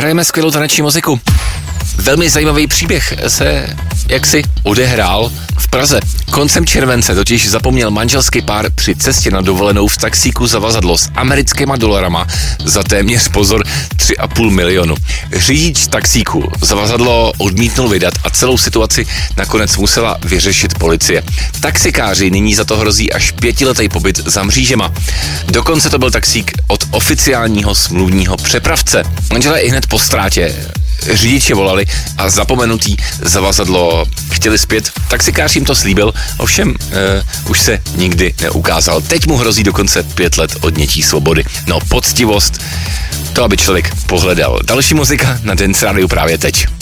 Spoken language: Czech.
hrajeme skvělou taneční muziku. Velmi zajímavý příběh se jaksi odehrál v Praze. Koncem července totiž zapomněl manželský pár při cestě na dovolenou v taxíku zavazadlo s americkýma dolarama za téměř, pozor, 3,5 milionu. Řidič taxíku zavazadlo odmítnul vydat a celou situaci nakonec musela vyřešit policie. Taxikáři nyní za to hrozí až 5letý pobyt za mřížema. Dokonce to byl taxík od oficiálního smluvního přepravce. Manželé i hned po ztrátě řidiči volali a zapomenutý zavazadlo chtěli zpět. Taxikář jim to slíbil, ovšem už se nikdy neukázal. Teď mu hrozí dokonce 5 let odnětí svobody. No, poctivost, to aby člověk pohledal. Další muzika na Dance Radio právě teď.